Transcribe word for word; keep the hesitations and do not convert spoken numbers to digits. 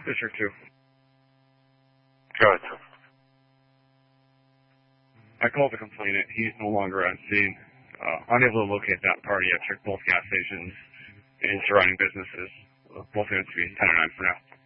District two. Go ahead, sir. I called the complainant. He's no longer on scene. Uh, unable to locate that party. I checked both gas stations and surrounding businesses. Both units to be ten or nine for now.